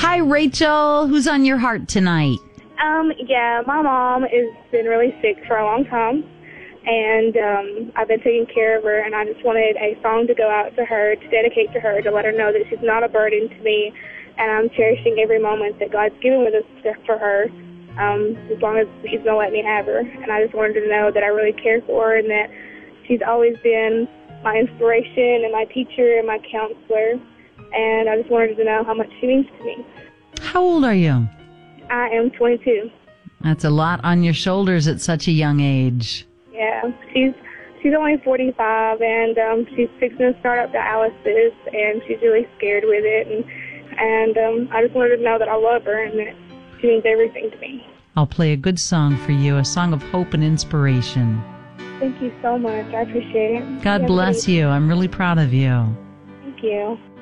Hi, Rachel. Who's on your heart tonight? Yeah, my mom has been really sick for a long time, and I've been taking care of her, and I just wanted a song to go out to her, to dedicate to her, to let her know that she's not a burden to me, and I'm cherishing every moment that God's given with us for her, as long as He's going to let me have her. And I just wanted her to know that I really care for her and that she's always been my inspiration and my teacher and my counselor, and I just wanted her to know how much she means to me. How old are you? I am 22. That's a lot on your shoulders at such a young age. Yeah, she's only 45, and she's fixing to start up dialysis, and she's really scared with it, and I just wanted her to know that I love her and that she means everything to me. I'll play a good song for you, a song of hope and inspiration. Thank you so much. I appreciate it. God bless you. I'm really proud of you. Thank you.